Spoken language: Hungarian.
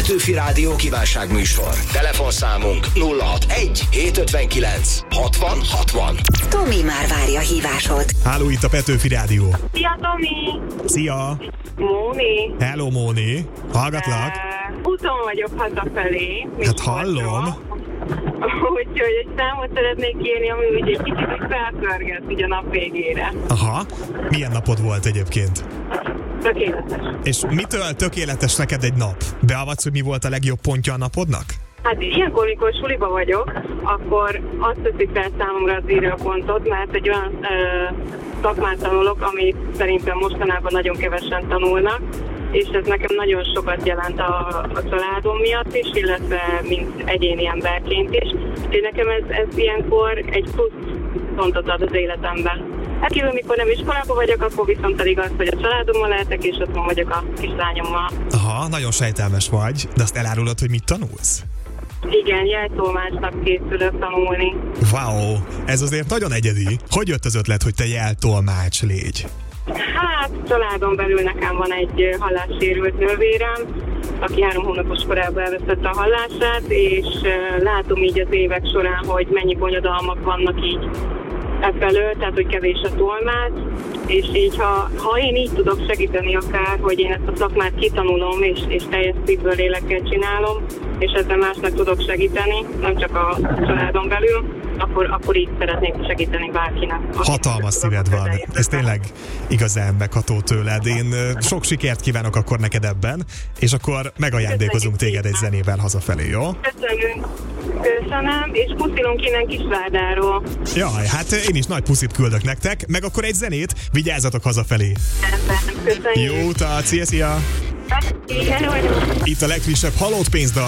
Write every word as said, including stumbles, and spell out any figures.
Petőfi Rádió kívánságműsor. Telefonszámunk nulla hatvanegy hétszázötvenkilenc hatvan hatvan. Tomi már várja hívásod. Háló, itt a Petőfi Rádió. Szia, Tomi! Szia! Móni! Hello, Móni! Hallgatlak? Uh, úton vagyok hazafelé. Hát hallom. Úgyhogy egy számot szeretnék kérni, ami úgy egy kicsit felpörget így a nap végére. Aha. Milyen napod volt egyébként? Tökéletes. És mitől tökéletes neked egy nap? Beavatsz, hogy mi volt a legjobb pontja a napodnak? Hát ilyenkor, amikor suliba vagyok, akkor azt teszik fel számomra az írőpontot, mert egy olyan ö, szakmát tanulok, amit szerintem mostanában nagyon kevesen tanulnak, és ez nekem nagyon sokat jelent a, a családom miatt is, illetve mint egyéni emberként is. És nekem ez, ez ilyenkor egy plusz pontot ad az életemben. Hát kívül, mikor nem iskolában vagyok, akkor viszont pedig az, hogy a családommal lehetek, és otthon vagyok a kislányommal. Aha, nagyon sejtelmes vagy, de azt elárulod, hogy mit tanulsz? Igen, jeltolmácsnak készülök tanulni. Wow, ez azért nagyon egyedi. Hogy jött az ötlet, hogy te jeltolmács légy? Hát, családon belül nekem van egy hallássérült nővérem, aki három hónapos korában elvesztette a hallását, és látom így az évek során, hogy mennyi bonyodalmak vannak így efelől, tehát hogy kevés a tolmács, és így ha, ha én így tudok segíteni akár, hogy én ezt a szakmát kitanulom, és, és teljes szívből lélekkel csinálom, és ezzel másnak tudok segíteni, nem csak a családon belül, akkor, akkor így szeretnék segíteni bárkinek. Hatalmas szíved van. Ez tényleg igazán megható tőled. Én sok sikert kívánok akkor neked ebben, és akkor megajándékozunk téged egy zenével hazafelé, jó? Köszönöm. Köszönöm, és puszilunk innen Kisvárdáról. Jaj, hát én is nagy puszit küldök nektek, meg akkor egy zenét, vigyázzatok hazafelé. Köszönjük. Jó utat, szia, szia! Hello. Itt a legfrissebb halott pénzdal.